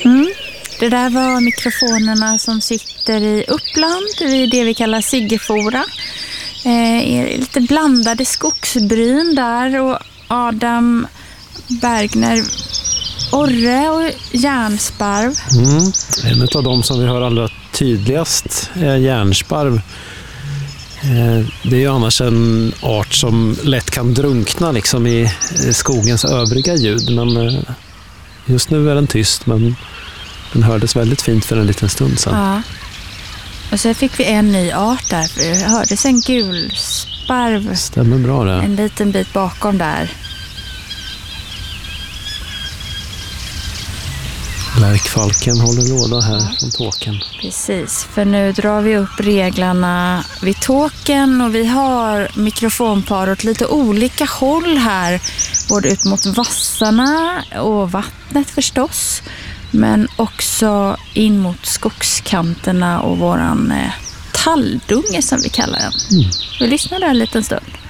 Det där var mikrofonerna som sitter i Uppland, i det vi kallar Siggefora. Lite blandade skogsbryn där, och Adam Bergner, orre och järnsparv. En av dem som vi hör allra tydligast är järnsparv. Det är ju annars en art som lätt kan drunkna liksom i skogens övriga ljud, men just nu är den tyst, men den hördes väldigt fint för en liten stund sedan. Ja. Och så fick vi en ny art där, för det hördes en gulsparv. Stämmer bra det. En liten bit bakom där. Lärkfalken håller låda här från tåken. Precis, för nu drar vi upp reglarna vid tåken, och vi har mikrofonpar åt lite olika håll här. Både ut mot vassarna och vattnet förstås, men också in mot skogskanterna och våran talldunge som vi kallar den. Vi lyssnar där en liten stund.